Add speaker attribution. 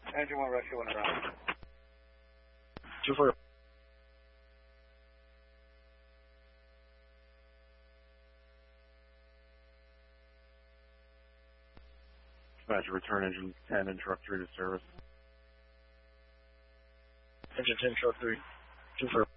Speaker 1: Engine 1 rescue 1 around.
Speaker 2: 2-4.
Speaker 3: Roger, return engine 10 and truck 3 to service.
Speaker 2: Engine 10, truck 3. 2-4.